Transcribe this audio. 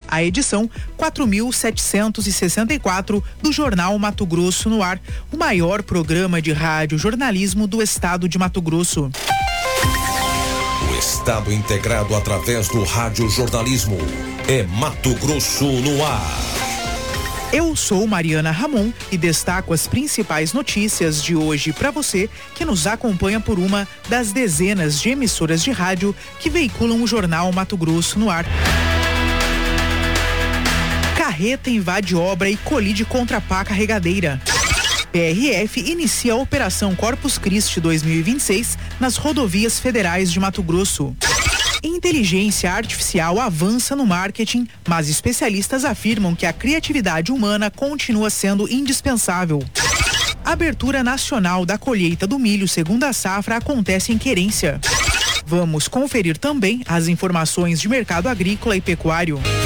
a edição 4.764 do Jornal Mato Grosso no Ar, o maior programa de rádio jornalismo do estado de Mato Grosso. O estado integrado através do rádio jornalismo é Mato Grosso no Ar. Eu sou Mariana Ramon e destaco as principais notícias de hoje para você que nos acompanha por uma das dezenas de emissoras de rádio que veiculam o Jornal Mato Grosso no Ar. Carreta invade obra e colide contra pá carregadeira. PRF inicia a Operação Corpus Christi 2026 nas rodovias federais de Mato Grosso. Inteligência artificial avança no marketing, mas especialistas afirmam que a criatividade humana continua sendo indispensável. Abertura nacional da colheita do milho segunda safra acontece em Querência. Vamos conferir também as informações de mercado agrícola e pecuário.